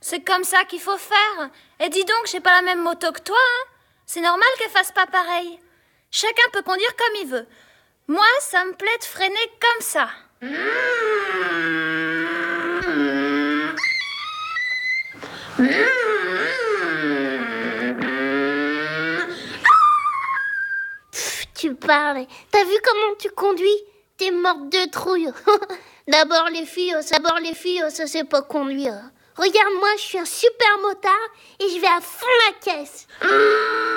C'est comme ça qu'il faut faire. Et dis donc, j'ai pas la même moto que toi, hein. C'est normal qu'elle fasse pas pareil. Chacun peut conduire comme il veut. Moi, ça me plaît de freiner comme ça. Tu parles. T'as vu comment tu conduis? T'es morte de trouille. D'abord les filles, ça sait pas conduire. Regarde-moi, je suis un super motard et je vais à fond la caisse.